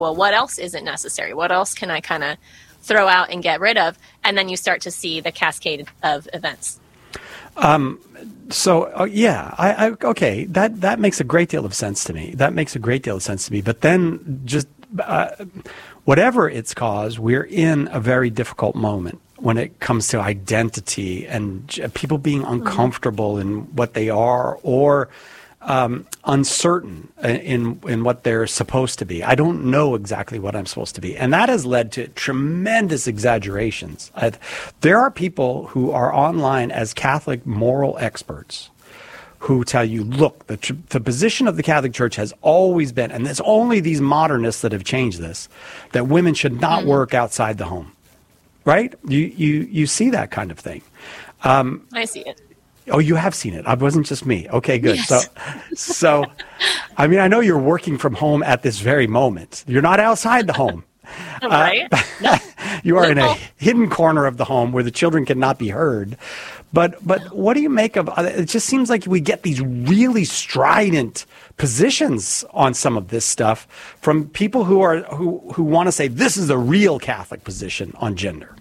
well, what else isn't necessary? What else can I kind of throw out and get rid of? And then you start to see the cascade of events. Okay, that makes a great deal of sense to me. But then just whatever its cause, we're in a very difficult moment when it comes to identity and people being uncomfortable in what they are, or uncertain in what they're supposed to be. I don't know exactly what I'm supposed to be. And that has led to tremendous exaggerations. There are people who are online as Catholic moral experts who tell you, look, the position of the Catholic Church has always been, and it's only these modernists that have changed this, that women should not work outside the home. Right? You see that kind of thing. I see it. Oh, you have seen it. It wasn't just me. Okay, good. Yes. So, I mean, I know you're working from home at this very moment. You're not outside the home. Right? You are in a hidden corner of the home where the children cannot be heard. But what do you make of it? Just seems like we get these really strident positions on some of this stuff from people who want to say this is a real Catholic position on gender.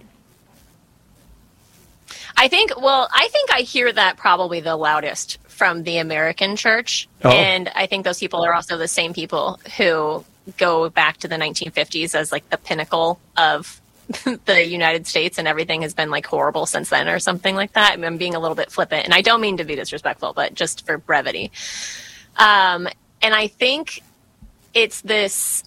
I think I hear that probably the loudest from the American church. Oh. And I think those people are also the same people who go back to the 1950s as like the pinnacle of the United States, and everything has been like horrible since then or something like that. I mean, I'm being a little bit flippant, and I don't mean to be disrespectful, but just for brevity. And I think it's this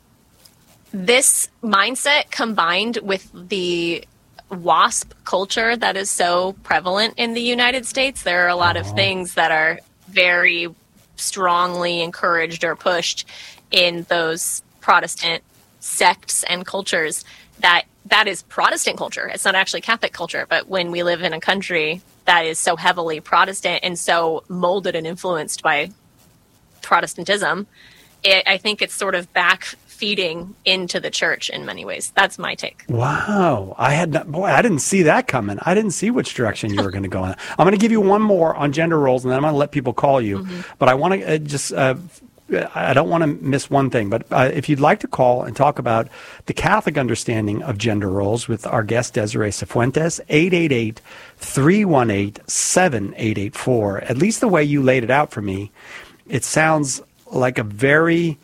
mindset combined with the WASP culture that is so prevalent in the United States. There are a lot of things that are very strongly encouraged or pushed in those Protestant sects and cultures that is Protestant culture. It's not actually Catholic culture, but when we live in a country that is so heavily Protestant and so molded and influenced by Protestantism, I think it's sort of back feeding into the church in many ways. That's my take. Wow. I didn't see that coming. I didn't see which direction you were going to go in. I'm going to give you one more on gender roles, and then I'm going to let people call you. But I want to I don't want to miss one thing, but if you'd like to call and talk about the Catholic understanding of gender roles with our guest, Desiree Cifuentes, 888-318-7884. At least the way you laid it out for me, it sounds like a very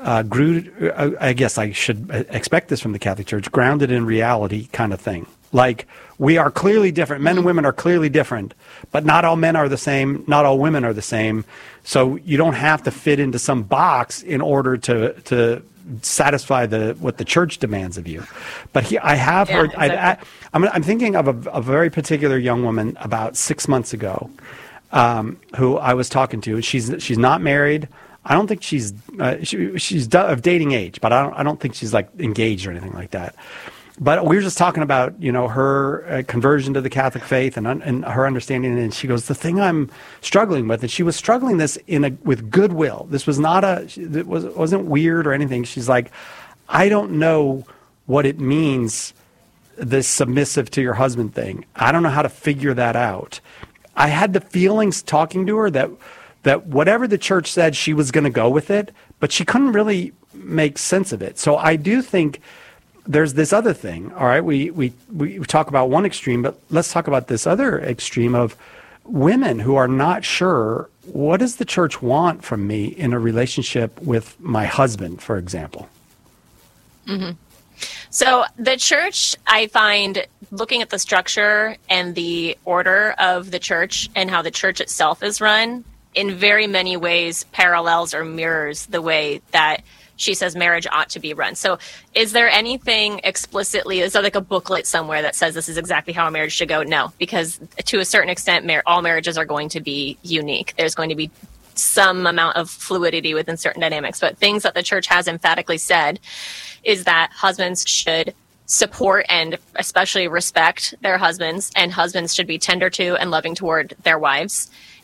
I guess I should expect this from the Catholic Church, grounded in reality kind of thing. Like, we are clearly different. Men and women are clearly different, but not all men are the same. Not all women are the same. So you don't have to fit into some box in order to satisfy what the church demands of you. But I have heard. Exactly. I'm thinking of a very particular young woman about 6 months ago, who I was talking to. She's not married. I don't think she's of dating age, but I don't think she's like engaged or anything like that. But we were just talking about, her conversion to the Catholic faith and her understanding. And she goes, the thing I'm struggling with, and she was struggling this with goodwill. This was it wasn't weird or anything. She's like, I don't know what it means, this submissive to your husband thing. I don't know how to figure that out. I had the feelings talking to her that whatever the church said, she was going to go with it, but she couldn't really make sense of it. So I do think there's this other thing. All right, we talk about one extreme, but let's talk about this other extreme of women who are not sure, what does the church want from me in a relationship with my husband, for example? Mm-hmm. So the church, I find, looking at the structure and the order of the church and how the church itself is run, in very many ways parallels or mirrors the way that she says marriage ought to be run. So is there anything explicitly, is there like a booklet somewhere that says this is exactly how a marriage should go? No, because to a certain extent, all marriages are going to be unique. There's going to be some amount of fluidity within certain dynamics, but things that the church has emphatically said is that husbands should support and especially respect their husbands, and husbands should be tender to and loving toward their wives.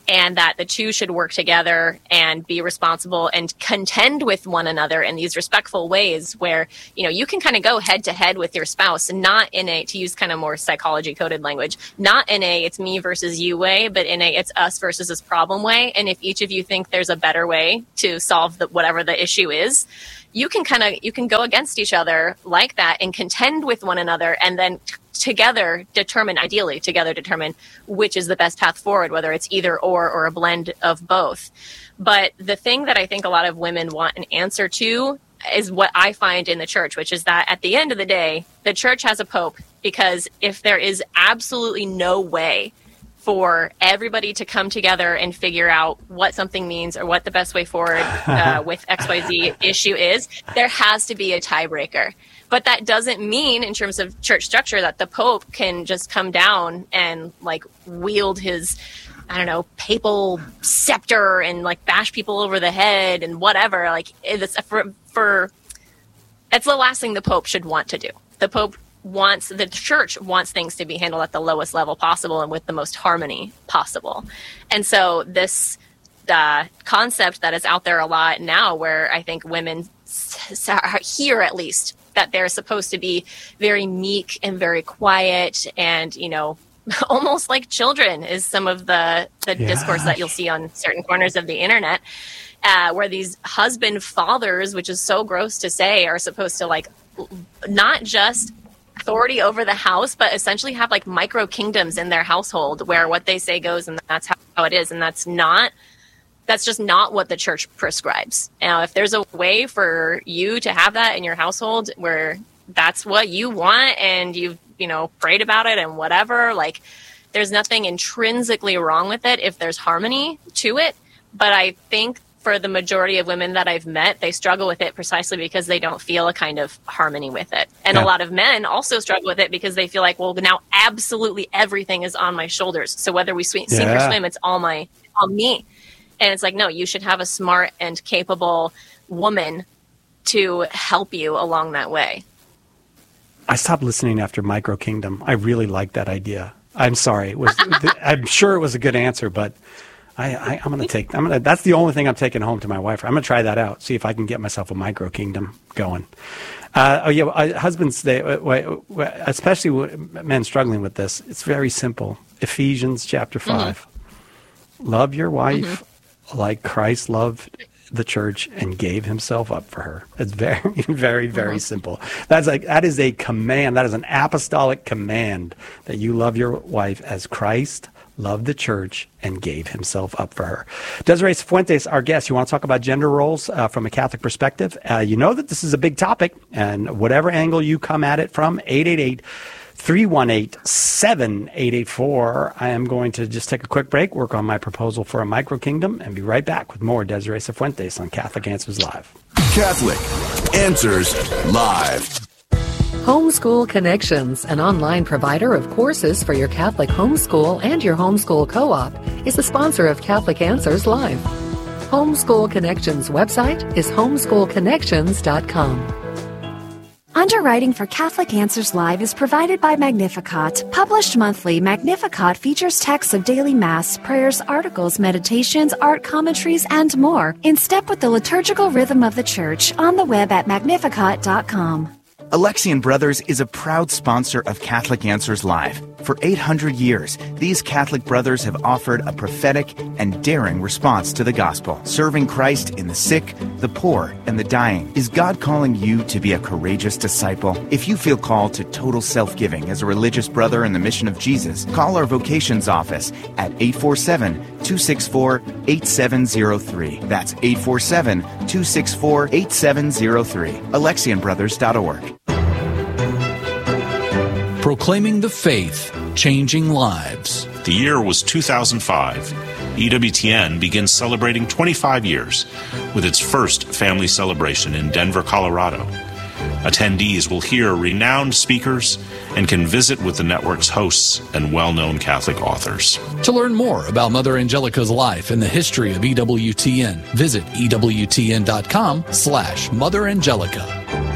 and that the two should work together and be responsible and contend with one another in these respectful ways where, you can kind of go head to head with your spouse, not in a, to use kind of more psychology coded language, not in a it's me versus you way, but in a it's us versus this problem way. And if each of you think there's a better way to solve whatever the issue is, you can go against each other like that and contend with one another, and then together determine which is the best path forward, whether it's either or a blend of both. But the thing that I think a lot of women want an answer to is what I find in the church, which is that at the end of the day, the church has a pope, because if there is absolutely no way for everybody to come together and figure out what something means or what the best way forward with XYZ issue is, there has to be a tiebreaker. But that doesn't mean, in terms of church structure, that the Pope can just come down and wield his, papal scepter and bash people over the head and whatever. That's the last thing the Pope should want to do. The church wants things to be handled at the lowest level possible and with the most harmony possible. And so this concept that is out there a lot now, where I think women hear at least that they're supposed to be very meek and very quiet and, almost like children, is some of the discourse that you'll see on certain corners of the internet, where these husband fathers, which is so gross to say, are supposed to not just authority over the house, but essentially have micro kingdoms in their household where what they say goes, and that's how it is. And that's just not what the church prescribes. Now, if there's a way for you to have that in your household where that's what you want and you've, prayed about it and whatever, there's nothing intrinsically wrong with it if there's harmony to it. But I think for the majority of women that I've met, they struggle with it precisely because they don't feel a kind of harmony with it. And a lot of men also struggle with it because they feel well, now absolutely everything is on my shoulders. So whether we sink or swim, it's all me. And it's no, you should have a smart and capable woman to help you along that way. I stopped listening after Micro Kingdom. I really like that idea. I'm sorry. I'm sure it was a good answer, but I'm going to that's the only thing I'm taking home to my wife. I'm going to try that out, see if I can get myself a Micro Kingdom going. Husbands, especially men struggling with this, it's very simple. Ephesians chapter 5. Love your wife like Christ loved the church and gave himself up for her. It's very, very, very simple. That is a command. That is an apostolic command, that you love your wife as Christ loved the church and gave himself up for her. Desiree Cifuentes, our guest. You want to talk about gender roles from a Catholic perspective? You know that this is a big topic, and whatever angle you come at it from, 888-318-7884. I am going to just take a quick break, work on my proposal for a micro kingdom, and be right back with more Desiree Cifuentes on Catholic Answers Live. Catholic Answers Live. Homeschool Connections, an online provider of courses for your Catholic homeschool and your homeschool co-op, is the sponsor of Catholic Answers Live. Homeschool Connections website is homeschoolconnections.com. Underwriting for Catholic Answers Live is provided by Magnificat. Published monthly, Magnificat features texts of daily Mass, prayers, articles, meditations, art commentaries, and more, in step with the liturgical rhythm of the Church, on the web at magnificat.com. Alexian Brothers is a proud sponsor of Catholic Answers Live. For 800 years, these Catholic brothers have offered a prophetic and daring response to the gospel, serving Christ in the sick, the poor, and the dying. Is God calling you to be a courageous disciple? If you feel called to total self-giving as a religious brother in the mission of Jesus, call our vocations office at 847-264-8703. That's 847-264-8703. AlexianBrothers.org. Proclaiming the faith, changing lives. The year was 2005. EWTN begins celebrating 25 years with its first family celebration in Denver, Colorado. Attendees will hear renowned speakers and can visit with the network's hosts and well-known Catholic authors. To learn more about Mother Angelica's life and the history of EWTN, visit EWTN.com/Mother Angelica.